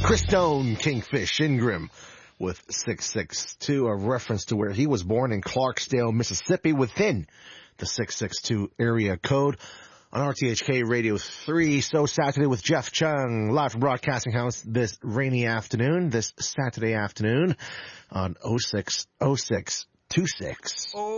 Chris Stone, Kingfish Ingram with 662, a reference to where he was born in Clarksdale, Mississippi, within the 662 area code. On RTHK Radio 3, So Saturday with Jeff Chung, live from Broadcasting House this rainy afternoon, this Saturday afternoon on 060626.